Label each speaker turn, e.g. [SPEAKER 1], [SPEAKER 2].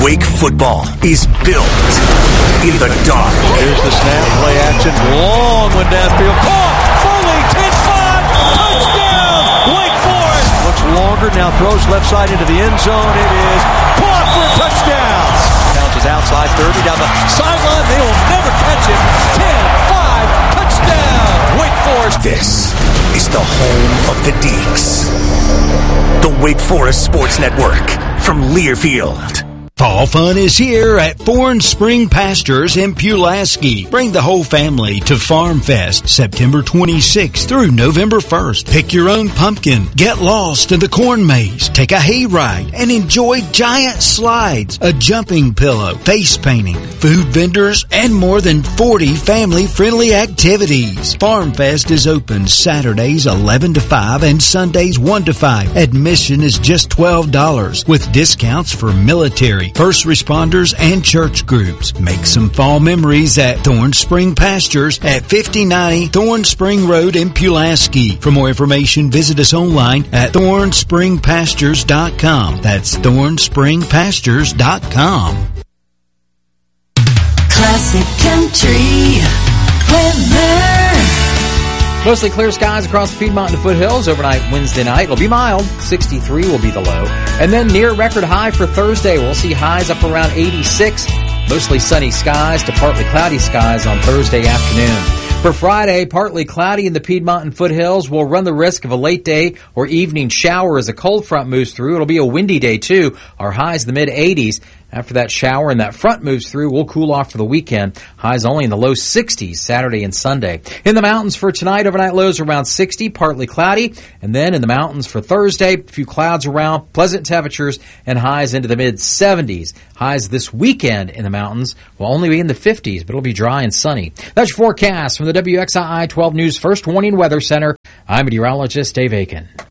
[SPEAKER 1] Wake football is built in the dark.
[SPEAKER 2] Here's the snap, play action, long one downfield. Caught! Foley, 10-5, touchdown! Wake Forest! Looks longer, now throws left side into the end zone. It is caught for a touchdown! Bounces outside, 30 down the sideline. They will never catch him. 10-5, touchdown! Wake Forest.
[SPEAKER 1] This is the home of the Deacs. The Wake Forest Sports Network from Learfield.
[SPEAKER 3] Fall fun is here at Thorn Spring Pastures in Pulaski. Bring the whole family to Farm Fest, September 26th through November 1st. Pick your own pumpkin, get lost in the corn maze, take a hay ride, and enjoy giant slides, a jumping pillow, face painting, food vendors, and more than 40 family-friendly activities. Farm Fest is open Saturdays 11 to 5 and Sundays 1 to 5. Admission is just $12 with discounts for military, first responders, and church groups. Make some fall memories at Thorn Spring Pastures at 5090 Thorn Spring Road in Pulaski. For more information, visit us online at thornspringpastures.com. That's thornspringpastures.com.
[SPEAKER 4] Classic Country weather.
[SPEAKER 5] Mostly clear skies across the Piedmont and foothills overnight Wednesday night. It'll be mild. 63 will be the low. And then near record high for Thursday. We'll see highs up around 86. Mostly sunny skies to partly cloudy skies on Thursday afternoon. For Friday, partly cloudy in the Piedmont and foothills. We'll run the risk of a late day or evening shower as a cold front moves through. It'll be a windy day too. Our highs in the mid-80s. After that shower and that front moves through, we'll cool off for the weekend. Highs only in the low 60s Saturday and Sunday. In the mountains for tonight, overnight lows around 60, partly cloudy. And then in the mountains for Thursday, a few clouds around, pleasant temperatures, and highs into the mid-70s. Highs this weekend in the mountains will only be in the 50s, but it'll be dry and sunny. That's your forecast from the WXII 12 News First Warning Weather Center. I'm meteorologist Dave Aiken.